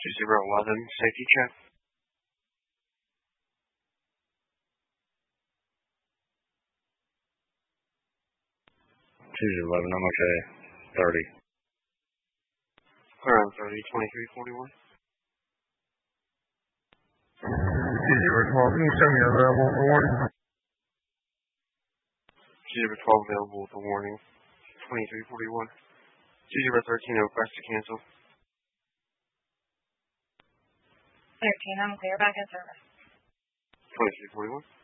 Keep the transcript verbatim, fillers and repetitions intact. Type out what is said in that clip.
zero eleven, safety check. two zero eleven, I'm okay. thirty. Clear on thirty, twenty-three forty-one. two zero twelve, can you send me available for warning? two zero twelve available with a warning, twenty-three forty-one. two zero thirteen, request to cancel. thirteen, I'm clear, back in service. twenty-three forty-one.